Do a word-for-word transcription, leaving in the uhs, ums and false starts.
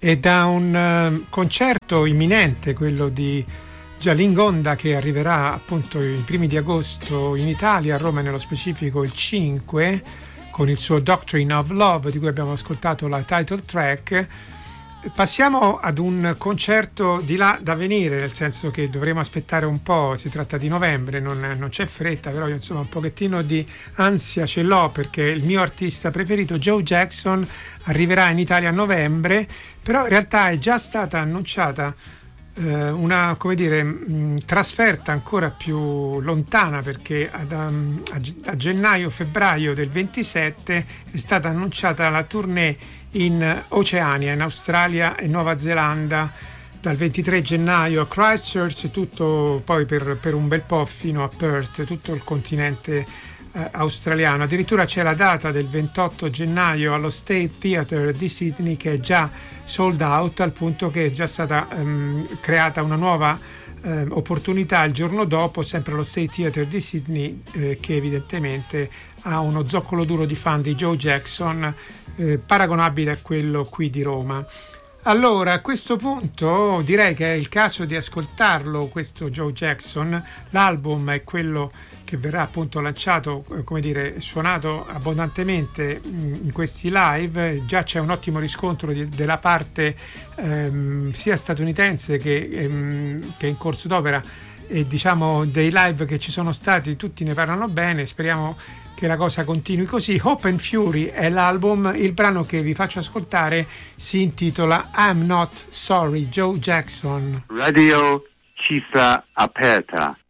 e da un uh, concerto imminente, quello di Djalingonda, che arriverà appunto i primi di agosto in Italia, a Roma nello specifico il cinque, con il suo Doctrine of Love, di cui abbiamo ascoltato la title track. Passiamo ad un concerto di là da venire, nel senso che dovremo aspettare un po', si tratta di novembre, non, non c'è fretta, però io insomma un pochettino di ansia ce l'ho, perché il mio artista preferito, Joe Jackson, arriverà in Italia a novembre, però in realtà è già stata annunciata eh, una, come dire, mh, trasferta ancora più lontana, perché ad, um, a, a gennaio-febbraio del ventisette è stata annunciata la tournée in Oceania, in Australia e Nuova Zelanda, dal ventitré gennaio a Christchurch, tutto poi per, per un bel po' fino a Perth, tutto il continente eh, australiano. Addirittura c'è la data del ventotto gennaio allo State Theatre di Sydney, che è già sold out, al punto che è già stata ehm, creata una nuova eh, opportunità il giorno dopo, sempre allo State Theatre di Sydney, eh, che evidentemente ha uno zoccolo duro di fan di Joe Jackson, eh, paragonabile a quello qui di Roma. Allora, a questo punto direi che è il caso di ascoltarlo, questo Joe Jackson. L'album è quello che verrà appunto lanciato, eh, come dire, suonato abbondantemente mh, in questi live. Già c'è un ottimo riscontro di, della parte ehm, sia statunitense che, ehm, che in corso d'opera, e diciamo dei live che ci sono stati, tutti ne parlano bene. Speriamo che la cosa continui così. Hope and Fury è l'album, il brano che vi faccio ascoltare si intitola I'm Not Sorry, Joe Jackson. Radio Chiesa Aperta.